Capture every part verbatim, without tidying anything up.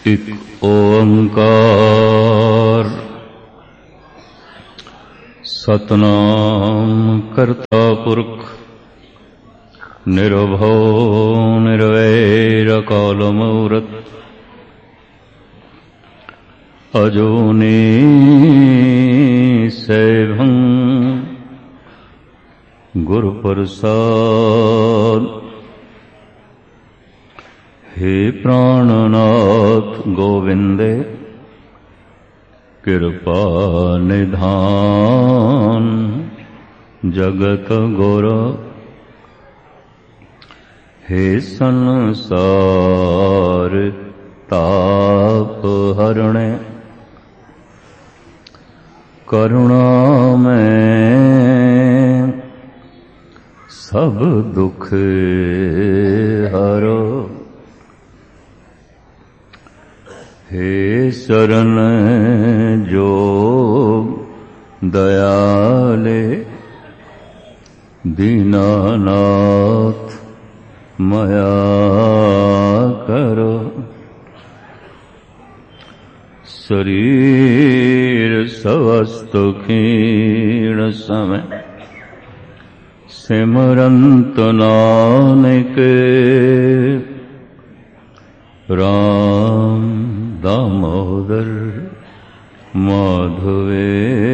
ਇੱਕ ਓੰਕਾਰ ਸਤਨਾਮ ਕਰਤਾ ਪੁਰਖ ਨਿਰਭਉ ਨਿਰਵੈਰ ਅਕਾਲ ਮੂਰਤ ਅਜੂਨੀ ਸੈਭੰ ਗੁਰ ਪ੍ਰਸਾਦ। हे प्राणनाथ गोविंदे कृपा निधान जगत गुर। हे संसार ताप हरणे करुणा में सब दुख हरो। हे शरण जोग दयाले दीनानाथ मया करो। शरीर स्वस्थ क्षीण समय सिमरंत नानक राम दामोदर माधवे।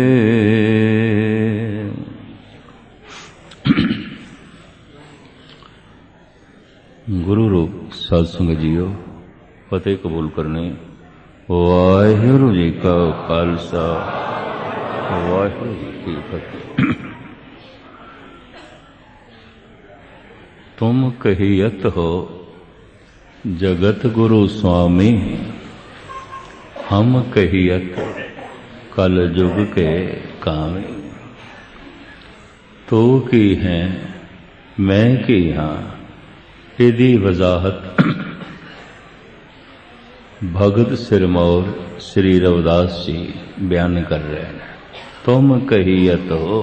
गुरु रूप साध संगत जीओ फतेह कबूल करने। वाहिगुरु जी का खालसा वाहिगुरु जी की फतेह। तुम कहियत हो जगत गुरु स्वामी, हम कहियत कल जुग के कामी। तू की है मैं की हाँ, इदी वजाहत भगत सिरमौर श्री रविदास जी बयान कर रहे हैं। तुम कहियत हो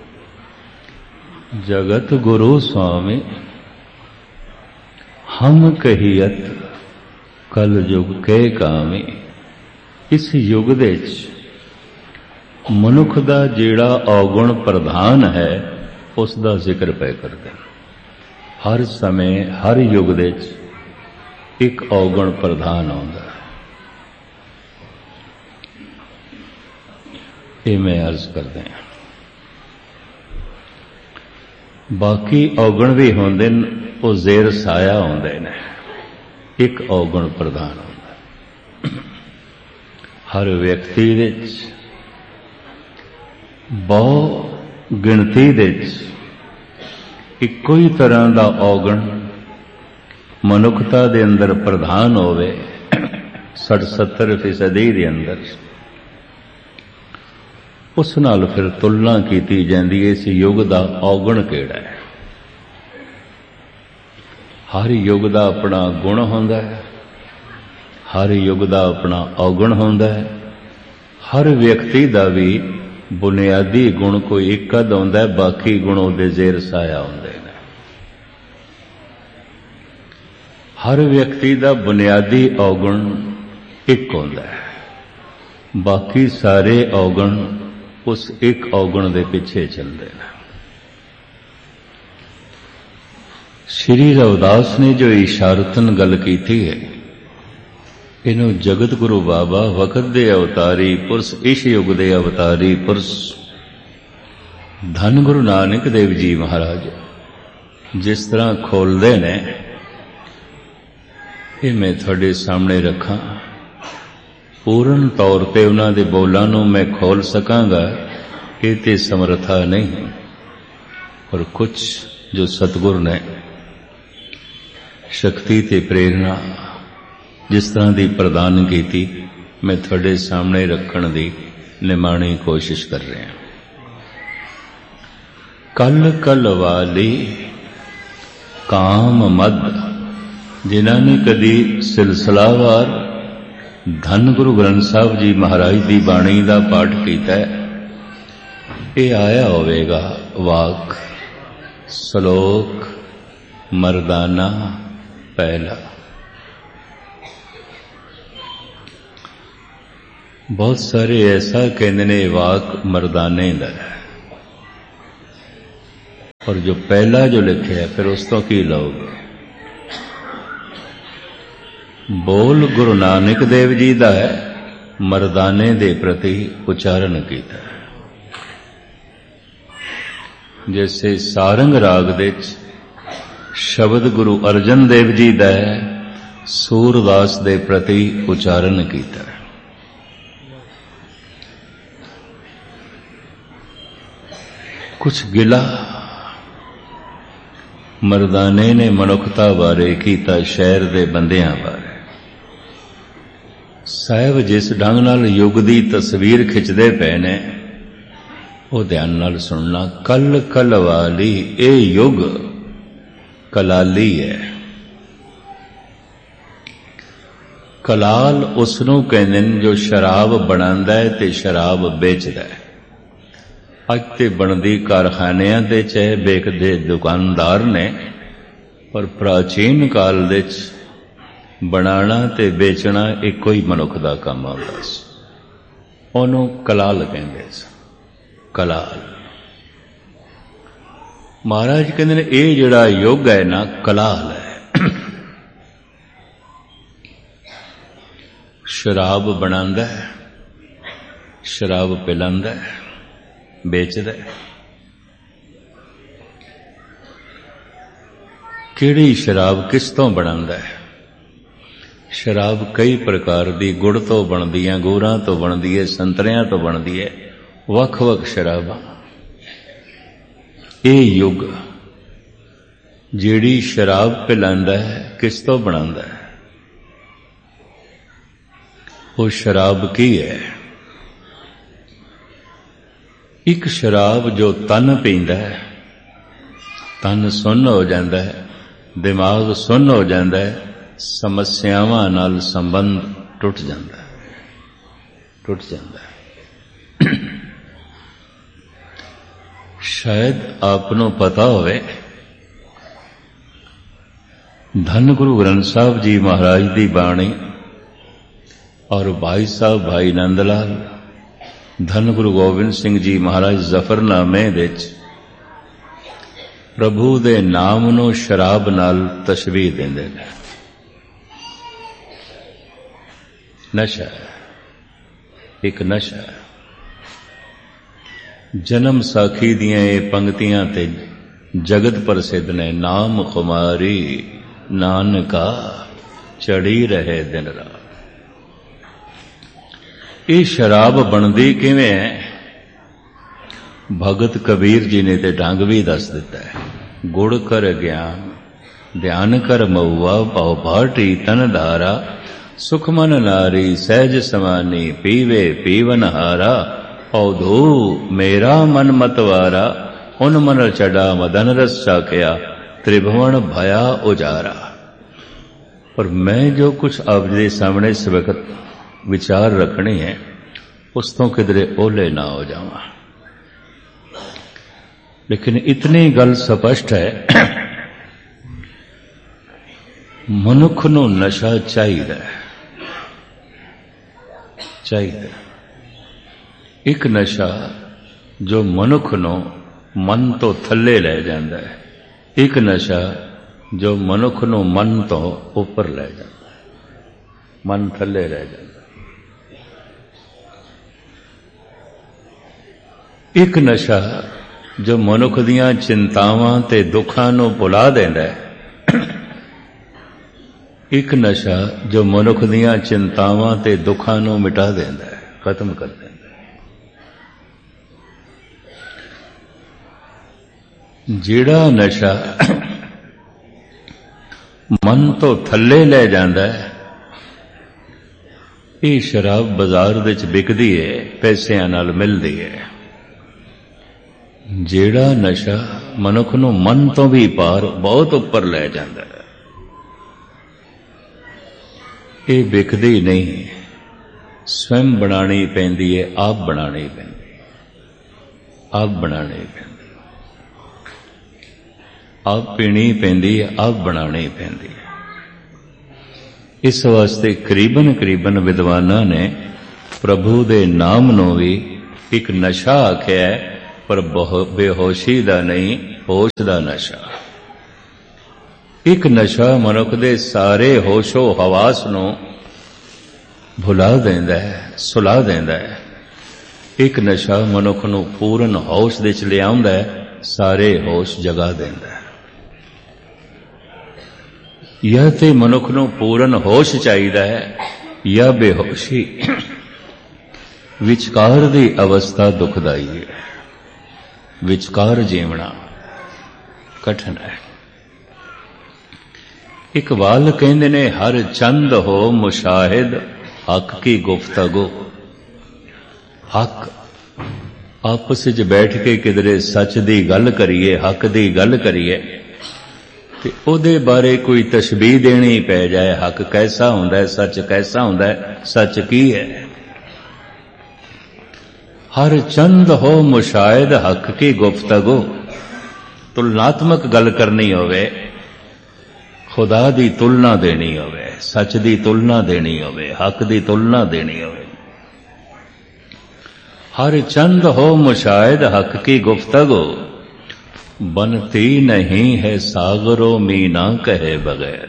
जगत गुरु स्वामी, हम कहियत कल युग के कामी। इस युग दे मनुख दा जेड़ा औगुण प्रधान है उसका जिक्र पे करते हैं। हर समय हर युग दे एक औगुण प्रधान आउंदा है। ये मैं अर्ज करते हैं। बाकी औगुण भी होंदे वो जेर साया आउंदे ने, एक औगुण प्रधान होंदा। हर व्यक्ति दे बहु गिणती दे इक्को ही तरह का औगुण मनुखता दे अंदर प्रधान होवे सठ सत्तर फीसदी दे अंदर, उस नाल फिर तुलना की जाती है इस युग का औगुण केड़ा है। हर युग का अपना गुण होंदा है, हर युग का अपना औगुण होंदा है। हर व्यक्ति का भी बुनियादी गुण कोई एक अद होंदा है, बाकी गुण उहदे जेर साया होंदे ने। हर व्यक्ति का बुनियादी औगुण एक होंदा है, बाकी सारे औगुण उस एक औगुण दे पिछे चलते हैं। श्री रविदास ने जो इशारतन गल की है, इनू जगत गुरु बाबा वक़्त दे अवतारी पुरुष, इस युग दे अवतारी पुरुष धन गुरु नानक देव जी महाराज जिस तरह खोलते ने, ये मैं थोड़े सामने रखा। पूर्ण तौर पर उन्होंने दे बोलों नूं मैं खोल सकांगा, ये ते समर्था नहीं। और कुछ जो सतगुर ने शक्ति ते प्रेरणा जिस तरह की प्रदान की थी, मैं थोड़े सामने रखने की निमाणी कोशिश कर रहा हूं। कल कल वाली काम मद, जिन्होंने कदी सिलसिलावार धन गुरु ग्रंथ साहब जी महाराज की बाणी का पाठ किया है, ये आया होवेगा वाक श्लोक मर्दाना पहला। बहुत सारे ऐसा कहते ने वाक मर्दाने दा है, और जो पहला जो लिखे है फिर उस तो की लोगे। बोल गुरु नानक देव जी दा है, मर्दाने दे प्रति उच्चारण कीता है। जैसे सारंग राग दे शब्द गुरु अर्जन देव जी दा है, सूरदास दे प्रति उच्चारण कीता है। कुछ गिला मर्दाने ने मनुखता बारे कीता, शहर दे बंदियां बारे। साहिब जिस ढंग नाल युग दी तस्वीर खिंचदे पे ने, वो ध्यान नाल सुनना। कल कल वाली ए युग कलाली है। कलाल उसनू कहंदे ने जो शराब बनांदा है ते शराब बेचदा है। अज ते बनदी कारखानियां दे च बेचदे दुकानदार ने, पर प्राचीन काल दे बनाना ते बेचना इको ही मनुख दा काम हुंदा सी। ओनू कलाल कहंदे सी, कलाल। महाराज कहंदे ने ये जिहड़ा युग है ना, कलाल है। शराब बनांदा है, शराब पिलांदा है, बेचदा है। किहड़ी शराब किस तों बनांदा है? शराब कई प्रकार दी, गुड़ तो बनदी है, अंगूरां तो बनदी है, संतरियां तो बनदी है, वख वख शराबां। ये युग जिहड़ी शराब पिलांदा है किस तो बनांदा है? वो शराब की है? एक शराब जो तन पींदा है, तन सुन्न हो जाता है, दिमाग सुन्न हो जाता है, समस्यावां नाल संबंध टुट जाता है, टुट जाता है। शायद आपनों पता होवे, धन गुरु ग्रंथ साहब जी महाराज दी बाणी और भाई साहब भाई नंदलाल, धन गुरु गोबिंद सिंह जी महाराज जफरनामे विच प्रभु दे नाम नूं शराब नाल तशबीह देंदे ने। नशा, एक नशा। जन्म साखी दियां ये पंक्तियां ते जगत प्रसिद्ध ने। नाम खुमारी नानका चढ़ी रहे दिन रात। ये शराब बनदी किवें है? भगत कबीर जी ने ते ढंग भी दस दिता है। गुड़ कर ज्ञान ध्यान कर मऊआ, पाओ भाटी तन धारा, सुख मन नारी सहज समानी, पीवे पीवन हारा, औधो मेरा मन मतवारा, उन मन चढ़ा मदन रस चाखया, त्रिभुवन भया उजारा। और मैं जो कुछ आपके सामने इस वक्त विचार रखने हैं, उस तो किधरे ओले ना हो जावा। लेकिन इतनी गल स्पष्ट है, मनुख नूं नशा चाहिए, चाहिए। एक नशा जो मनुख नूं मन तो थले लै जांदा है, एक नशा जो मनुख नूं मन तो उपर लै जांदा है, मन थले रह जांदा। एक नशा जो मनुख दियां चिंतावां ते दुखां नूं भुला देंदा है, एक नशा जो मनुख दियां चिंतावां ते दुखां नूं मिटा देंदा है, खत्म कर देंदा है। जिहड़ा नशा मन तो थले लै जांदा है, ये शराब बाजार विच बिकदी है, पैसिਆਂ नाल मिलदी है। जिहड़ा नशा मनुख नूं मन तो भी पार बहुत उपर लै जांदा है, ये बिकदी नहीं, स्वयं बनानी पैंदी है, आप बनानी पैंदी है, आप बनानी पैंदी है, आप पीनी पैंदी है, आप बनानी पैंदी है। इस वास्ते करीबन करीबन विद्वानां ने प्रभु दे नाम नूं भी एक नशा आख्या है, पर बेहोशी दा नहीं, होश दा नशा। एक नशा मनुख दे सारे होशो हवास नूं भुला देंदा है, सुला देंदा है। एक नशा मनुख नूं पूर्ण होश दे च लिआउंदा है, सारे होश जगा देंदा है। या ते मनुख नूं पूर्ण होश चाहिदा है, या बेहोशी। विचकार दी अवस्था दुखदाई है, विचकार जीवना कठिन है। इकबाल कहंदे ने, हर चंद हो मुशाहिद हक की गुफ्तगू। हक आपस विच बैठ के किधरे सच दी गल करिए, हक दी गल करिए, ते ओदे बारे कोई तशबीह देनी पै जाए, हक कैसा हुंदा है, सच कैसा हुंदा है, सच की है। हर चंद हो मुशाहिद हक की गुफ्तगू। तुलनात्मक गल करनी होवे, खुदा दी तुलना देनी होवे, सच दी तुलना देनी होवे, हक दी तुलना देनी होवे। हर चंद हो मुशाहिद हक की गुफ्तगू, बनती नहीं है सागरो मीना कहे बगैर।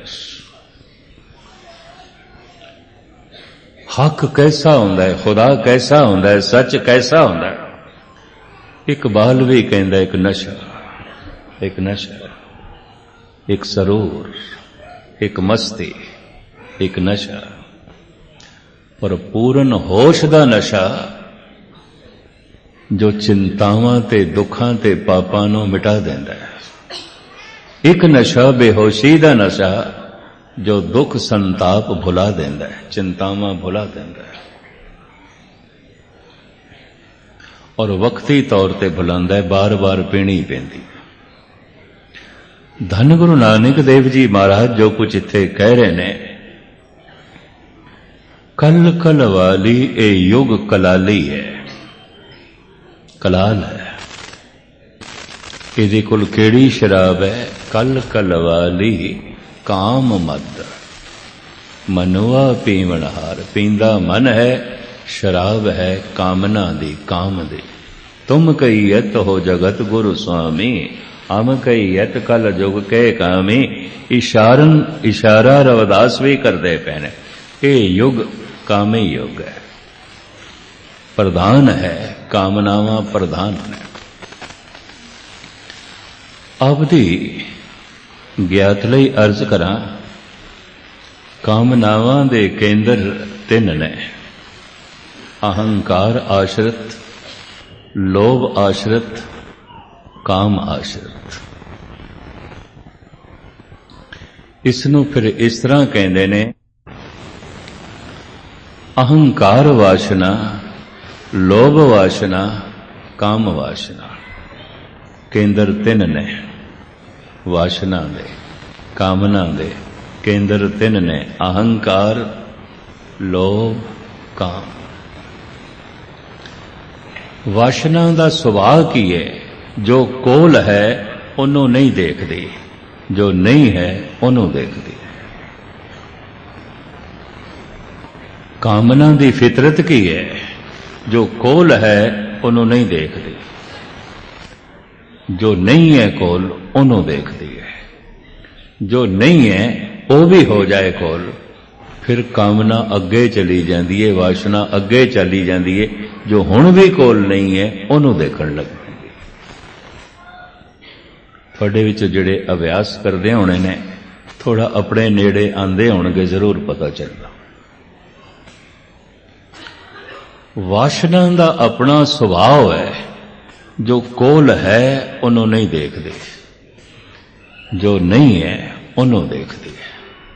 हक कैसा हुंदा है, खुदा कैसा हुंदा है, सच कैसा हुंदा है। इकबाल भी कहंदा एक नशा, एक नशा, एक सरूर, एक मस्ती, एक नशा, पर पूर्ण होश दा नशा जो चिंतावां ते दुखां ते पापां नूं मिटा देंदा है। एक नशा बेहोशी दा नशा जो दुख संताप भुला देंदा है, चिंतावां भुला देंदा है, और वक्ती तौर ते भुलांदा है, बार बार पीनी पैंदी। धन गुरु नानक देव जी महाराज जो कुछ इत्थे कह रहे ने, कल कल वाली ए युग कलाली है, कलाल है। इहदे कोल केड़ी शराब है, कल कल वाली काम मद। मनुआ पीवनहार, पींदा मन है, शराब है कामना दी, काम दी। तुम कई यत हो जगत गुरु स्वामी, हम कई यत कल जुग के कामी। इशारन इशारा रविदास भी करते पैने, ये युग कामी युग है, प्रधान है, कामनावां प्रधान है। आपदी ज्ञात लई अर्ज करां, कामनावां दे केंद्र तिन ने, अहंकार आश्रित, लोभ आश्रित, काम आश्रित। इसनूं फिर इस तरह कहंदे ने, अहंकार वासना, लोभ वासना, काम वासना। केंद्र तिन ने, वासना दे, कामना दे केंद्र तिन ने, अहंकार, लोभ, काम। वासना दा सुभाव की है, जो कोल है उन्हों नहीं देखदी, जो नहीं है उन्हों देखदी। कामना दी फितरत की है, जो कोल है उन्हों नहीं देखदी, जो नहीं है कोल उन्हों देखदी है। जो नहीं है वो भी हो जाए कोल, फिर कामना अगे चली जाती है, वासना अगे चली जाती है। जो हुण भी कोल नहीं है उन्हों देखण लग पैंदी। तुहाडे विच जिहड़े अभ्यास करदे होणे ने, थोड़ा अपने नेड़े आंदे होणगे, जरूर पता चलदा। वासना दा अपना सुभाव है, जो कोल है उन्हों नहीं देखते, जो नहीं है उन्हों देखती है।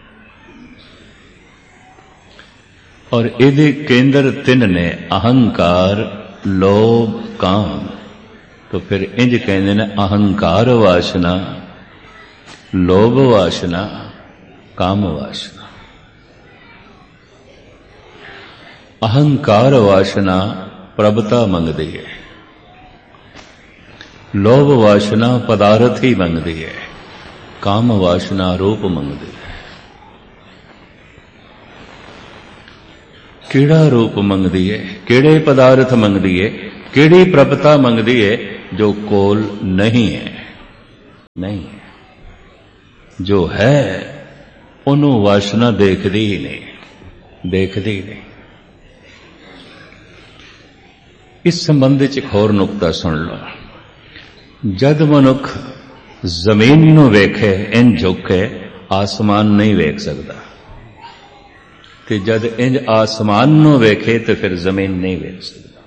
और इहदे केंद्र तिन ने, अहंकार, लोभ, काम। तो फिर इंज कहंदे ने, अहंकार वासना, लोभ वासना, काम वासना। अहंकार वासना प्रभता मंगदी है, लोभ वासना पदार्थ ही मंगदी है, काम वासना रूप मंगदी है। ਕਿਹੜਾ ਰੂਪ ਮੰਗਦੀ ਹੈ, ਕਿਹੜੇ ਪਦਾਰਥ ਮੰਗਦੀ ਹੈ, ਕਿਹੜੀ ਪ੍ਰਭਤਾ ਮੰਗਦੀ ਹੈ ਜੋ ਕੋਲ ਨਹੀਂ ਹੈ। ਨਹੀਂ ਹੈ, ਜੋ ਹੈ ਉਹਨੂੰ ਵਾਸ਼ਨਾ ਦੇਖਦੀ ਹੀ ਨਹੀਂ, ਦੇਖਦੀ ਹੀ ਨਹੀਂ। ਇਸ ਸੰਬੰਧ ਵਿੱਚ ਇੱਕ ਹੋਰ ਨੁਕਤਾ ਸੁਣ ਲਓ। ਜਦ ਮਨੁੱਖ ਜ਼ਮੀਨ ਨੂੰ ਵੇਖੇ ਇੰਝ ਝੁਕ ਕੇ, ਆਸਮਾਨ ਨਹੀਂ ਵੇਖ ਸਕਦਾ, ਤੇ ਜਦ ਇੰਝ ਆਸਮਾਨ ਨੂੰ ਵੇਖੇ ਤੇ ਫਿਰ ਜ਼ਮੀਨ ਨਹੀਂ ਵੇਖ ਸਕਦਾ।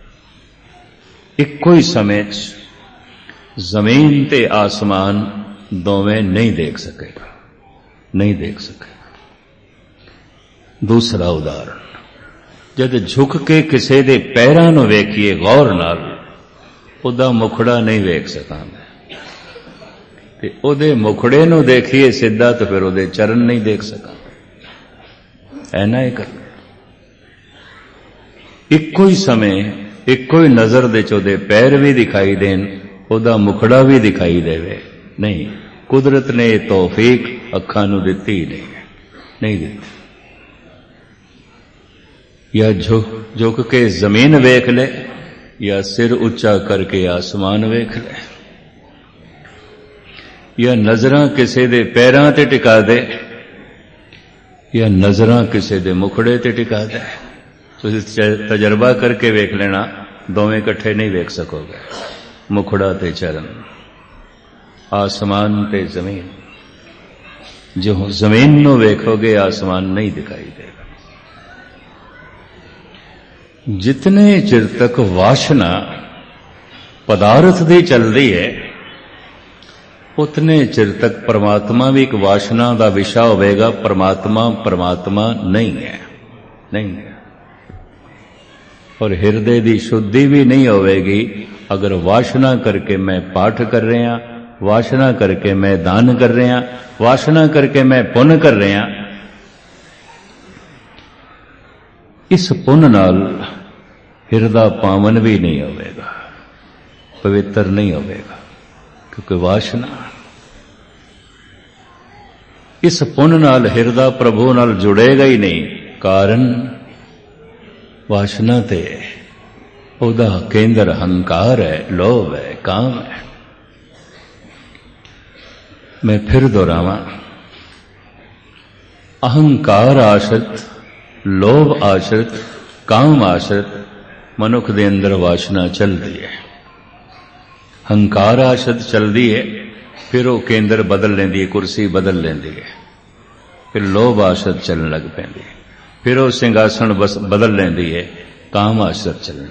ਇੱਕੋ ਹੀ ਸਮੇਂ 'ਚ ਜ਼ਮੀਨ ਤੇ ਆਸਮਾਨ ਦੋਵੇਂ ਨਹੀਂ ਦੇਖ ਸਕੇਗਾ, ਨਹੀਂ ਦੇਖ ਸਕੇਗਾ। ਦੂਸਰਾ ਉਦਾਹਰਣ, ਜਦ ਝੁਕ ਕੇ ਕਿਸੇ ਦੇ ਪੈਰਾਂ ਨੂੰ ਵੇਖੀਏ ਗੌਰ ਨਾਲ, ਉਹਦਾ ਮੁਖੜਾ ਨਹੀਂ ਵੇਖ ਸਕਾਂਗੇ, ਤੇ ਉਹਦੇ ਮੁਖੜੇ ਨੂੰ ਦੇਖੀਏ ਸਿੱਧਾ ਤਾਂ ਫਿਰ ਉਹਦੇ ਚਰਨ ਨਹੀਂ ਦੇਖ ਸਕਾਂਗੇ। ਐਨਾ ਹੀ ਕਰ, ਇੱਕੋ ਹੀ ਸਮੇਂ ਇੱਕੋ ਹੀ ਨਜ਼ਰ ਦੇ ਚ ਉਹਦੇ ਪੈਰ ਵੀ ਦਿਖਾਈ ਦੇਣ, ਉਹਦਾ ਮੁਖੜਾ ਵੀ ਦਿਖਾਈ ਦੇਵੇ, ਨਹੀਂ। ਕੁਦਰਤ ਨੇ ਇਹ ਤੌਫੀਕ ਅੱਖਾਂ ਨੂੰ ਦਿੱਤੀ ਨਹੀਂ, ਨਹੀਂ ਦਿੱਤੀ। ਜਾਂ ਝੁਕ ਝੁਕ ਕੇ ਜ਼ਮੀਨ ਵੇਖ ਲੈ, ਜਾਂ ਸਿਰ ਉੱਚਾ ਕਰਕੇ ਆਸਮਾਨ ਵੇਖ ਲੈ, ਜਾਂ ਨਜ਼ਰਾਂ ਕਿਸੇ ਦੇ ਪੈਰਾਂ ਤੇ ਟਿਕਾ ਦੇ, ਜਾਂ ਨਜ਼ਰਾਂ ਕਿਸੇ ਦੇ ਮੁਖੜੇ ਤੇ ਟਿਕਾ ਦੇ। ਤੁਸੀਂ ਤਜਰਬਾ ਕਰਕੇ ਵੇਖ ਲੈਣਾ, ਦੋਵੇਂ ਇਕੱਠੇ ਨਹੀਂ ਵੇਖ ਸਕੋਗੇ। ਮੁਖੜਾ ਤੇ ਚਰਨ, ਆਸਮਾਨ ਤੇ ਜ਼ਮੀਨ। ਜੋ ਜ਼ਮੀਨ ਨੂੰ ਵੇਖੋਗੇ ਆਸਮਾਨ ਨਹੀਂ ਦਿਖਾਈ ਦੇਗਾ। ਜਿਤਨੇ ਚਿਰ ਤੱਕ ਵਾਸ਼ਨਾ ਪਦਾਰਥ ਦੀ ਚੱਲਦੀ ਹੈ, ਉਤਨੇ ਚਿਰ ਤੱਕ ਪਰਮਾਤਮਾ ਵੀ ਇੱਕ ਵਾਸ਼ਨਾ ਦਾ ਵਿਸ਼ਾ ਹੋਵੇਗਾ। ਪਰਮਾਤਮਾ ਪਰਮਾਤਮਾ ਨਹੀਂ ਹੈ, ਨਹੀਂ ਹੈ। ਔਰ ਹਿਰਦੇ ਦੀ ਸ਼ੁੱਧੀ ਵੀ ਨਹੀਂ ਹੋਵੇਗੀ ਅਗਰ ਵਾਸ਼ਨਾ ਕਰਕੇ ਮੈਂ ਪਾਠ ਕਰ ਰਿਹਾ, ਵਾਸ਼ਨਾ ਕਰਕੇ ਮੈਂ ਦਾਨ ਕਰ ਰਿਹਾ, ਵਾਸ਼ਨਾ ਕਰਕੇ ਮੈਂ ਪੁੰਨ ਕਰ ਰਿਹਾ। ਇਸ ਪੁੰਨ ਨਾਲ ਹਿਰਦਾ ਪਾਵਨ ਵੀ ਨਹੀਂ ਹੋਵੇਗਾ, ਪਵਿੱਤਰ ਨਹੀਂ ਹੋਵੇਗਾ, ਕਿਉਂਕਿ ਵਾਸ਼ਨਾ। ਇਸ ਪੁੰਨ ਨਾਲ ਹਿਰਦਾ ਪ੍ਰਭੂ ਨਾਲ ਜੁੜੇਗਾ ਹੀ ਨਹੀਂ, ਕਾਰਨ ਵਾਸ਼ਨਾ ਤੇ ਉਹਦਾ ਕੇਂਦਰ ਹੰਕਾਰ ਹੈ, ਲੋਭ ਹੈ, ਕਾਮ ਹੈ। ਮੈਂ ਫਿਰ ਦੁਹਰਾਵਾਂ, ਅਹੰਕਾਰ ਆਸ਼ਰਿਤ, ਲੋਭ ਆਸ਼ਰਿਤ, ਕਾਮ ਆਸ਼ਰਿਤ ਮਨੁੱਖ ਦੇ ਅੰਦਰ ਵਾਸ਼ਨਾ ਚੱਲਦੀ ਹੈ। ਹੰਕਾਰ ਆਸ਼ਰਿਤ ਚੱਲਦੀ ਹੈ, ਫਿਰ ਉਹ ਕੇਂਦਰ ਬਦਲ ਲੈਂਦੀ ਹੈ, ਕੁਰਸੀ ਬਦਲ ਲੈਂਦੀ ਹੈ। ਫਿਰ ਲੋਭ ਆਸ਼ਰਿਤ ਚੱਲਣ ਲੱਗ ਪੈਂਦੀ ਹੈ, ਫਿਰ ਉਹ ਸਿੰਘਾਸਣ ਬਦਲ ਲੈਂਦੀ ਹੈ, ਕਾਮ ਆਸ਼ਰਿਤ ਚੱਲਣ।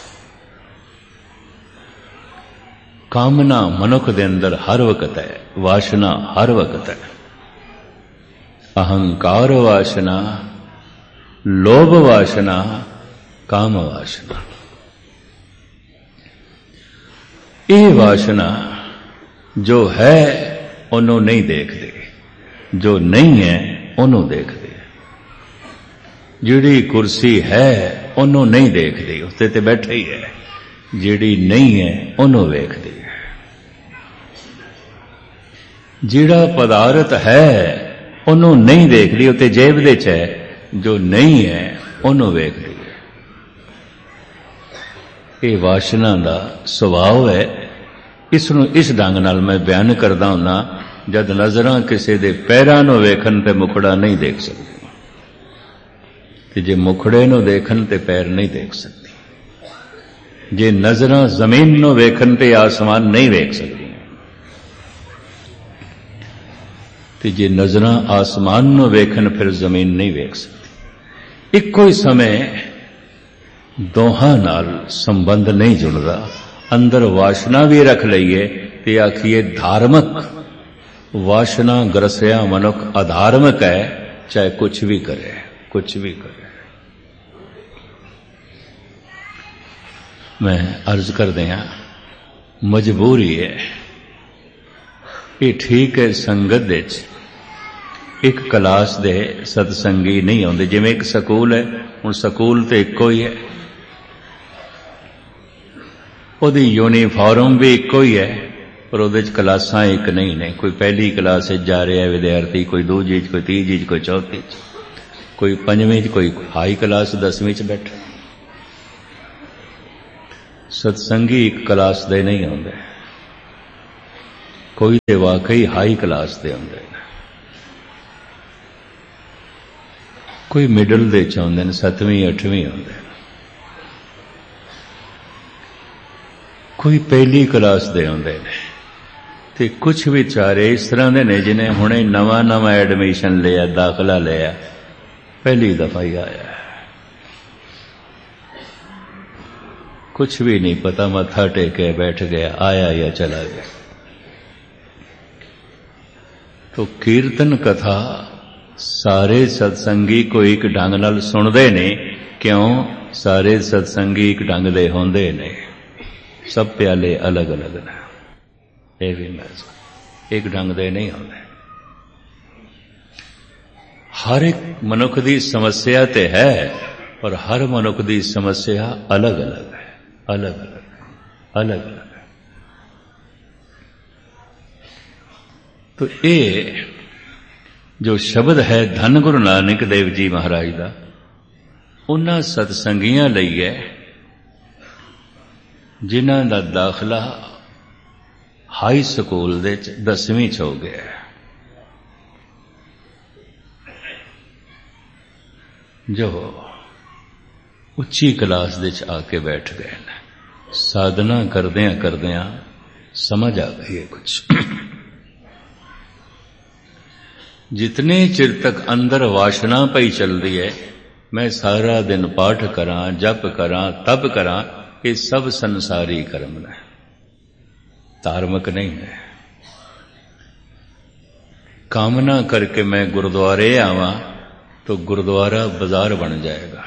ਕਾਮਨਾ ਮਨੁੱਖ ਦੇ ਅੰਦਰ ਹਰ ਵਕਤ ਹੈ, ਵਾਸ਼ਨਾ ਹਰ ਵਕਤ ਹੈ। ਅਹੰਕਾਰ ਵਾਸ਼ਨਾ, ਲੋਭ ਵਾਸ਼ਨਾ, ਕਾਮ ਵਾਸ਼ਨਾ। ਇਹ ਵਾਸ਼ਨਾ ਜੋ ਹੈ ਉਹਨੂੰ ਨਹੀਂ ਦੇਖਦੇ, ਜੋ ਨਹੀਂ ਹੈ ਉਹਨੂੰ ਦੇਖਦੇ। ਜਿਹੜੀ ਕੁਰਸੀ ਹੈ ਉਹਨੂੰ ਨਹੀਂ ਦੇਖਦੀ, ਉੱਤੇ ਤੇ ਬੈਠਾ ਹੀ ਹੈ। ਜਿਹੜੀ ਨਹੀਂ ਹੈ ਉਹਨੂੰ ਵੇਖਦੀ ਹੈ। ਜਿਹੜਾ ਪਦਾਰਥ ਹੈ ਉਹਨੂੰ ਨਹੀਂ ਦੇਖਦੀ, ਉੱਤੇ ਜੇਬ ਦੇ ਚ ਹੈ। ਜੋ ਨਹੀਂ ਹੈ ਉਹਨੂੰ ਵੇਖਦੀ ਹੈ। ਇਹ ਵਾਸ਼ਨਾ ਦਾ ਸੁਭਾਅ ਹੈ। ਇਸ ਨੂੰ ਇਸ ਢੰਗ ਨਾਲ ਮੈਂ ਬਿਆਨ ਕਰਦਾ ਹੁੰਨਾ, ਜਦ ਨਜ਼ਰਾਂ ਕਿਸੇ ਦੇ ਪੈਰਾਂ ਨੂੰ ਵੇਖਣ ਤੇ ਮੁਖੜਾ ਨਹੀਂ ਦੇਖ ਸਕਦੀ, ਤੇ ਜੇ ਮੁਖੜੇ ਨੂੰ ਦੇਖਣ ਤੇ ਪੈਰ ਨਹੀਂ ਦੇਖ ਸਕਦੀ। ਜੇ ਨਜ਼ਰਾਂ ਜ਼ਮੀਨ ਨੂੰ ਵੇਖਣ ਤੇ ਆਸਮਾਨ ਨਹੀਂ ਵੇਖ ਸਕਦੀਆਂ, ਤੇ ਜੇ ਨਜ਼ਰਾਂ ਆਸਮਾਨ ਨੂੰ ਵੇਖਣ ਫਿਰ ਜ਼ਮੀਨ ਨਹੀਂ ਵੇਖ ਸਕਦੀ। ਇੱਕੋ ਹੀ ਸਮੇਂ ਦੋਹਾਂ ਨਾਲ ਸੰਬੰਧ ਨਹੀਂ ਜੁੜਦਾ। ਅੰਦਰ ਵਾਸ਼ਨਾ ਵੀ ਰੱਖ ਲਈਏ ਤੇ ਆਖੀਏ ਧਾਰਮਿਕ। ਵਾਸ਼ਨਾ ਗਰਸਿਆ ਮਨੁੱਖ ਅਧਾਰਮਿਕ ਹੈ, ਚਾਹੇ ਕੁਛ ਵੀ ਕਰੇ, ਕੁਛ ਵੀ ਕਰੇ। ਮੈਂ ਅਰਜ਼ ਕਰਦੇ ਹਾਂ, ਮਜਬੂਰੀ ਹੈ। ਇਹ ਠੀਕ ਹੈ, ਸੰਗਤ ਦੇ ਚ ਇੱਕ ਕਲਾਸ ਦੇ ਸਤਸੰਗੀ ਨਹੀਂ ਆਉਂਦੇ। ਜਿਵੇਂ ਇੱਕ ਸਕੂਲ ਹੈ, ਹੁਣ ਸਕੂਲ ਤੇ ਇੱਕੋ ਹੀ ਹੈ, ਉਹਦੀ ਯੂਨੀਫਾਰਮ ਵੀ ਇੱਕੋ ਹੀ ਹੈ, ਪਰ ਉਹਦੇ ਚ ਕਲਾਸਾਂ ਇੱਕ ਨਹੀਂ ਨੇ। ਕੋਈ ਪਹਿਲੀ ਕਲਾਸ ਵਿੱਚ ਜਾ ਰਿਹਾ ਵਿਦਿਆਰਥੀ, ਕੋਈ ਦੂਜੀ ਚ, ਕੋਈ ਤੀਜੀ ਚ, ਕੋਈ ਚੌਥੀ ਚ। कोई पंजवीं च, कोई हाई क्लास दसवीं च बैठा। सत्संगी एक क्लास दे नहीं आउंदे, कोई ते वाकई हाई क्लास दे आउंदे, कोई मिडल दे च आउंदे ने, सतवीं अठवीं आउंदे, कोई पहली क्लास दे आउंदे ने, ते कुछ विचारे इस तरह दे ने जिन्हें हुणे नवा नवा एडमिशन लिया, दाखला लिया, पहली दफा ही आया, कुछ भी नहीं पता, मत्था टेके बैठ गया, आया या चला गया। तो कीर्तन कथा सारे सत्संगी को एक ढंग नाल सुनदे ने, क्यों? सारे सत्संगी एक ढंग दे होंदे ने, सब प्याले अलग अलग ने, ये भी मैं एक ढंग दे नहीं होंदे। हर एक मनुख दी समस्या ते है, पर हर मनुख दी समस्या अलग अलग है, अलग अलग अलग अलग। तो ये जो शब्द है धन गुरु नानक देव जी महाराज दा, उन्हां सतसंगियां लई है जिन्हां दा दाखला हाई स्कूल दे दसवीं च हो गया, जो उच्ची क्लास दे च आके बैठ गए न, साधना करदियां करदियां समझ आ गई है कुछ। जितने चिर तक अंदर वासना पई चलती है, मैं सारा दिन पाठ करां, जप करां, तप करां, ये सब संसारी कर्म है, धार्मिक नहीं है। कामना करके मैं गुरुद्वारे आवां तो गुरुद्वारा बाजार बन जाएगा,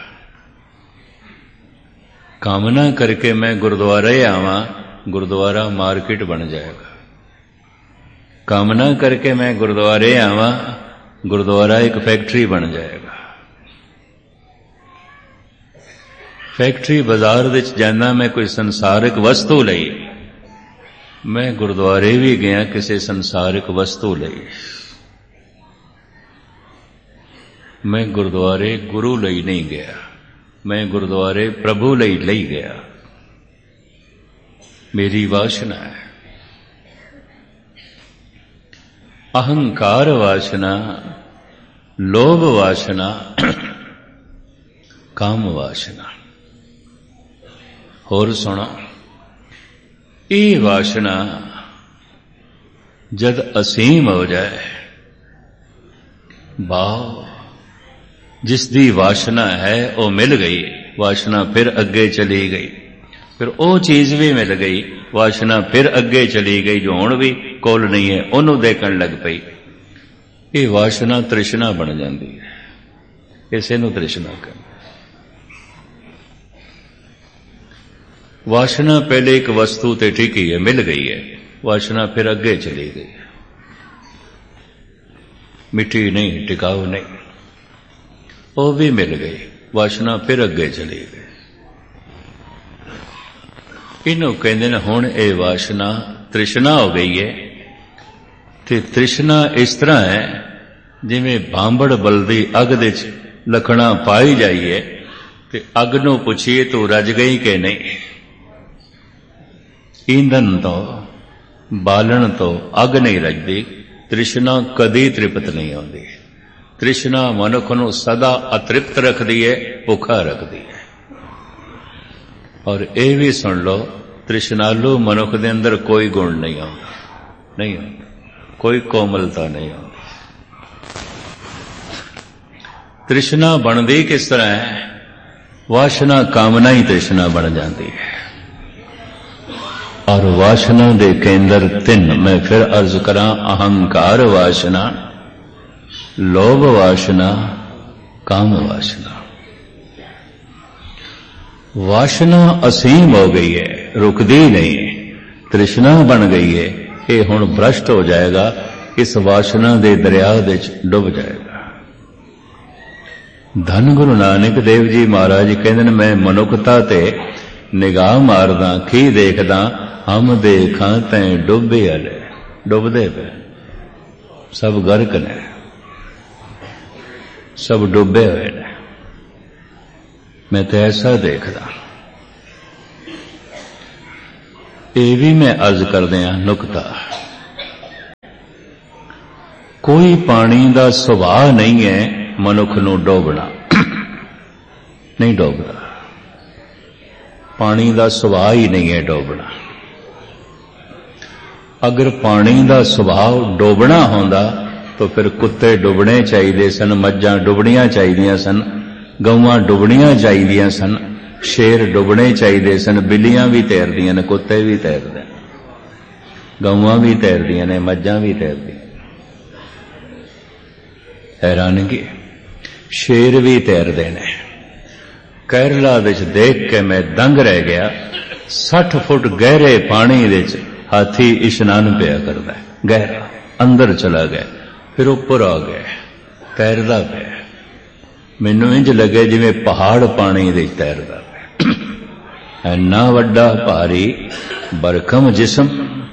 कामना करके मैं गुरुद्वारे आवां गुरुद्वारा मार्केट बन जाएगा, कामना करके मैं गुरुद्वारे आवां गुरुद्वारा एक फैक्ट्री बन जाएगा। फैक्ट्री बाजार विच जाना मैं कोई संसारिक वस्तु लई, मैं गुरुद्वारे भी गया किसी संसारिक वस्तु लई, मैं गुरुद्वारे गुरु लई नहीं गया, मैं गुरुद्वारे प्रभु लई लई गया। मेरी वासना है, अहंकार वासना, लोभ वासना, काम वासना। होर सुनो, ये वासना जद असीम हो जाए, भाव जिसदी वासना है वो मिल गई, वासना फिर अगे चली गई, फिर वो चीज भी मिल गई, वासना फिर अगे चली गई जो हुण भी कोल नहीं है, उन्होंने देखण लग पई। ये वासना तृष्णा बन जाती है, इसे नूं तृष्णा कहंदे। वासना पहले एक वस्तु ते टिकी है, मिल गई है, वासना फिर अगे चली गई, मिठी नहीं, टिकाऊ नहीं, वो भी मिल गई, वासना फिर अगे चली गई। इनू कहते हैं हुण ये वासना तृष्णा हो गई है, ते तृष्णा इस तरह है जिवें भांबड़ बलदी अग दे लखना पाई जाइए, ते अग नूं पुछिए तू रज गई कि नहीं। ईंधन तो बालन तो अग नहीं रजदी, तृष्णा कदी तृप्त नहीं होती। तृष्णा मनुख नूं सदा अतृप्त रखदी है, भुखा रखदी है। और ये भी सुन लो, तृष्णालु मनुख दे अंदर कोई गुण नहीं आता, नहीं आता, कोई कोमलता नहीं आती। तृष्णा बनती किस तरह है? वासना कामना ही तृष्णा बन जाती है। और वासना दे केंद्र तीन, मैं फिर अर्ज करा, अहंकार वासना, लोभ वासना, काम वासना। वासना असीम हो गई है, रुकदी नहीं, तृष्णा बन गई है, ये हुण भ्रष्ट हो जाएगा, इस वासना दे दरिया दे डुब जाएगा। धन गुरु नानक देव जी महाराज कहते हैं, मैं मनुखता ते निगाह मारदा, की देखदा, हम देखा तैं डुबे हले, डुबदे पे सब गर्क ने। सब डुबे हुए ने। मैं तो ऐसा देखदा। ये भी मैं अर्ज कर दिया नुकता, कोई पानी का सुभाव नहीं है मनुख नूं डोबना, नहीं डोबदा। पानी का सुभाव ही नहीं है डोबना। अगर पानी का सुभाव डोबना होंदा तो फिर कुत्ते डुबने चाहिए सन, मज्जां डुबनियां चाहिए सन, गौवां डुबनियां चाहिए सन, शेर डुबने चाहिए सन, बिल्लियां भी तैरदियां ने, कुत्ते भी तैरदे, गौवां भी तैरदियां ने, मज्जां भी तैरदियां। हैरानगी, शेर भी तैरदे ने। केरला विच देख के मैं दंग रह गया। सठ फुट गहरे पानी विच हाथी इशनान पिया करदा है, गहरा अंदर चला गया, फिर ऊपर आ गया, तैरदा पिया। मैनू इंज लगे जिवें पहाड़ पानी विच तैरदा पिया। इन्ना वड्डा भारी बरकम जिस्म।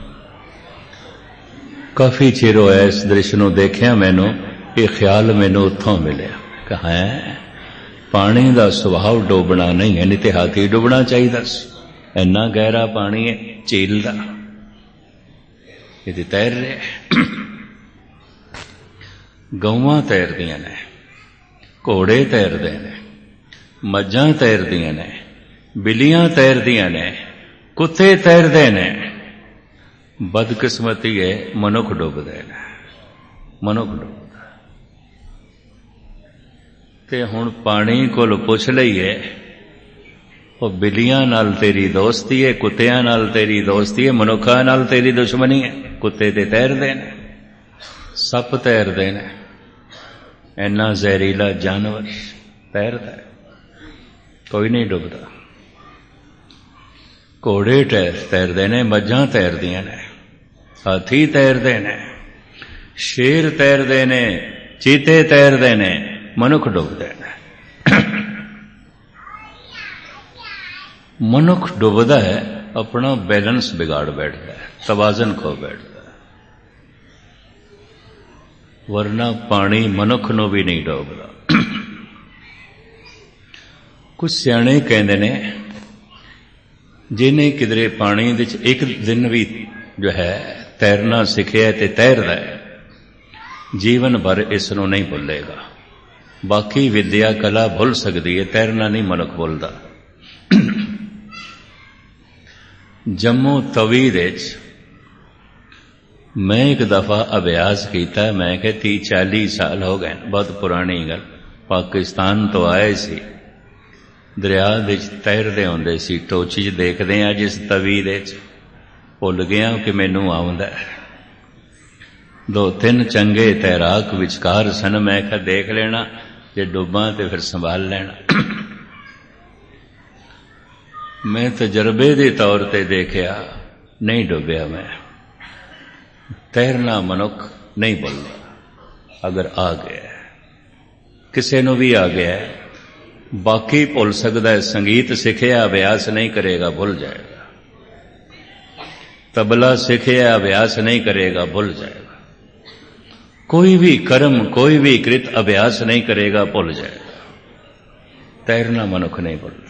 काफी चिर होया इस दृश्य नूं देखिया, मैनू ये ख्याल मैनू उत्थों मिलिया कि है पानी का सुभाव डोबना नहीं है, नहीं तो हाथी डुबना चाहिए सी। इन्ना गहरा पानी है झील का, ये तैर रहे। गौवां तैरदियां ने, घोड़े तैरदे ने, मज्जां तैरदियां ने, बिल्लियां तैरदियां ने, कुत्ते तैरदे ने। बदकिस्मती है मनुख डुबदे ने, मनुख डुबदा। ते हुण पानी कोल पुछ लईए, वो बिल्लियां नाल तेरी दोस्ती है, कुत्तियां नाल तेरी दोस्ती है, मनुखा नाल तेरी दुश्मनी है। कुत्ते ते तैरदे ने, सप तैरदे ने, इन्ना जहरीला जानवर तैरदा है, कोई नहीं डुबदा। घोड़े तैरदे ने, मज्जां तैरदियां ने, हाथी तैरदे ने, शेर तैरदे ने, चीते तैरदे ने, मनुख डुबदे ने। मनुख डुबदा है, अपना बैलेंस बिगाड़ बैठता है, तवाजन खो बैठता है। वरना पानी मनुख नूं भी नहीं डोबदा। कुछ सियाणे कहंदे ने, जिन्हें किधरे पानी विच एक दिन भी जो है तैरना सीखिया ते तैरदा है, जीवन भर इसनूं नहीं भुलेगा। बाकी विद्या कला भुल सकती है, तैरना नहीं मनुख भुलदा। जम्मू तवी विच मैं एक दफा अभ्यास किया, मैं कहा ती चाली साल हो गए, बहुत पुरानी गल। पाकिस्तान तो आए सी, दरिया विच तैरदे हुंदे सी, टोची च देखदे आ जिस तवी दे च, भुल गया कि मैनू आउंदा है। दो तीन चंगे तैराक विचकार सन, मैं कहा देख लेना, जे डुबा तो फिर संभाल लेना। मैं तजर्बे के तौर पर देखिया, नहीं डुबया मैं। तैरना मनुख नहीं भुलदा। अगर आ गया, किसी नूं भी आ गया, बाकी भुल सकता है। संगीत सीखिया, अभ्यास नहीं करेगा, भुल जाएगा। तबला सीखिया, अभ्यास नहीं करेगा, भुल जाएगा। कोई भी कर्म, कोई भी कृत अभ्यास नहीं करेगा, भूल जाएगा। तैरना मनुख नहीं भूलता।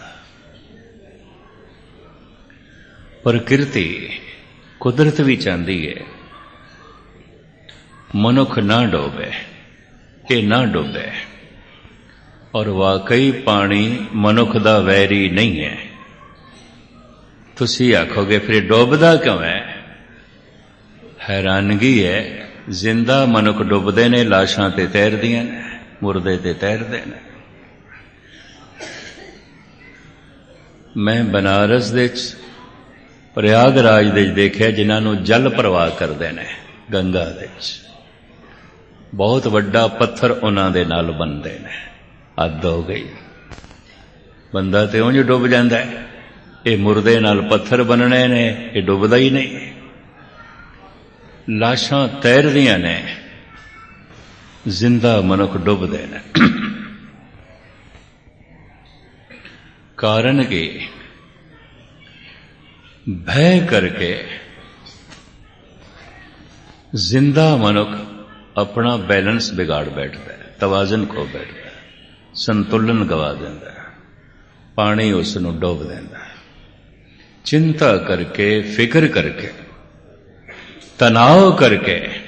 प्रकृति, कुदरत भी चाहती है मनुख ना डूबे, ये ना डूबे। और वाकई पानी मनुख दा वैरी नहीं है। तुसी आखोगे फिर डूबदा क्यों है? हैरानगी है, जिंदा मनुख डुबदे ने, लाशां ते तैरदियां ने, मुर्दे ते तैरदे ने। मैं बनारस दे प्रयागराज दे देखिया जिन्हां नूं जल प्रवाह करदे ने गंगा दे, बहुत वड्डा पत्थर उन्हां दे नाल बनदे ने। हद हो गई, बंदा ते उंज डुब जांदा है, ये मुर्दे नाल पत्थर बनने ने, ये डुबदा ही नहीं। लाशां तैरदियां ने, जिंदा मनुख डुबदे ने। कारण कि भय करके जिंदा मनुख अपना बैलेंस बिगाड़ बैठता है, तवाजन खो बैठता है। ਸੰਤੁਲਨ ਗਵਾ ਦਿੰਦਾ ਹੈ, ਪਾਣੀ ਉਸ ਨੂੰ ਡੋਬ ਦਿੰਦਾ ਹੈ। ਚਿੰਤਾ ਕਰਕੇ, ਫਿਕਰ ਕਰਕੇ, ਤਣਾਅ ਕਰਕੇ